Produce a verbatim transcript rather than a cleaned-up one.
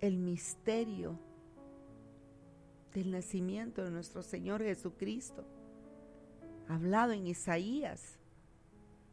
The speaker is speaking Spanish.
el misterio del nacimiento de nuestro Señor Jesucristo, hablado en Isaías.